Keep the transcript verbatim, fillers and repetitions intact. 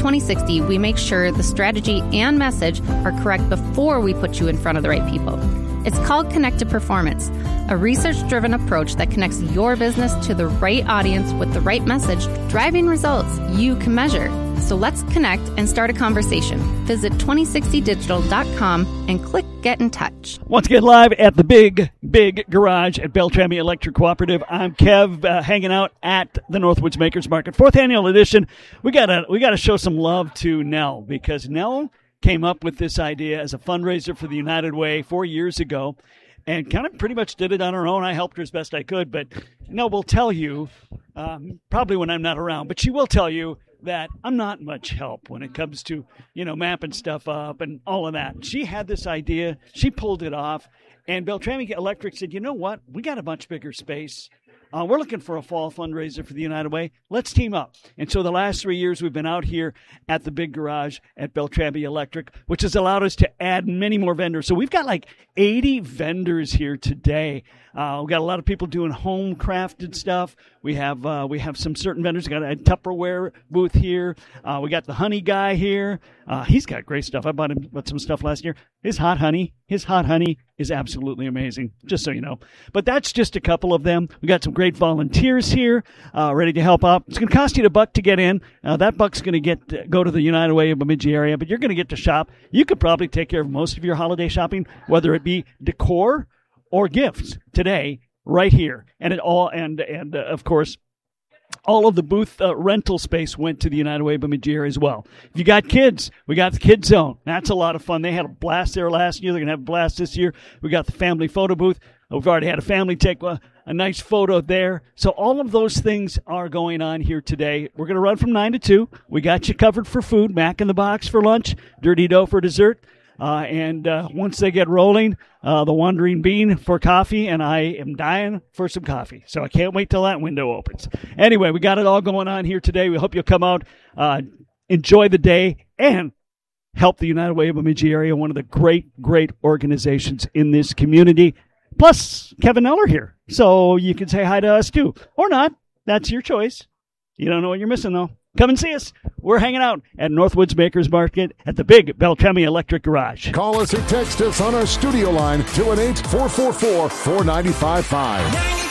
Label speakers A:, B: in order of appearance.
A: twenty sixty, we make sure the strategy and message are correct before we put you in front of the right people. It's called Connected Performance, a research-driven approach that connects your business to the right audience with the right message, driving results you can measure. So let's connect and start a conversation. Visit twenty sixty digital dot com and click Get in Touch.
B: Once again, live at the Big, Big Garage at Beltrami Electric Cooperative. I'm Kev, uh, hanging out at the Northwoods Makers Market. Fourth annual edition. We gotta, we gotta show some love to Nell, because Nell came up with this idea as a fundraiser for the United Way four years ago and kind of pretty much did it on her own. I helped her as best I could, but Nell will tell you, um, probably when I'm not around, but she will tell you that I'm not much help when it comes to, you know, mapping stuff up and all of that. She had this idea. She pulled it off. And Beltrami Electric said, you know what? We got a much bigger space. Uh, we're looking for a fall fundraiser for the United Way. Let's team up. And so the last three years we've been out here at the Big Garage at Beltrami Electric, which has allowed us to add many more vendors. So we've got like eighty vendors here today. Uh, we've got a lot of people doing home crafted stuff. We have uh, we have some certain vendors. We got a Tupperware booth here. Uh, we got the honey guy here. Uh, he's got great stuff. I bought him bought some stuff last year. His hot honey, his hot honey is absolutely amazing, just so you know. But that's just a couple of them. We got some great volunteers here uh, ready to help out. It's going to cost you a buck to get in. Uh, that buck's going to get go to the United Way of Bemidji area, but you're going to get to shop. You could probably take care of most of your holiday shopping, whether it be decor or gifts today, right here. And it all, and and uh, of course, all of the booth uh, rental space went to the United Way of Bemidji area as well. If you got kids, we got the Kids Zone. That's a lot of fun. They had a blast there last year. They're going to have a blast this year. We got the family photo booth. We've already had a family take a, a nice photo there. So all of those things are going on here today. We're going to run from nine to two. We got you covered for food, Mac in the Box for lunch, Dirty Dough for dessert. Uh, and uh, once they get rolling, uh, the Wandering Bean for coffee, and I am dying for some coffee. So I can't wait till that window opens. Anyway, we got it all going on here today. We hope you'll come out, uh, enjoy the day, and help the United Way of Bemidji area, one of the great, great organizations in this community. Plus, Kevin Eller here. So you can say hi to us too. Or not. That's your choice. You don't know what you're missing, though. Come and see us. We're hanging out at Northwoods Makers Market at the Big Beltrami Electric Garage.
C: Call us or text us on our studio line, two one eight, four four four, four nine five five.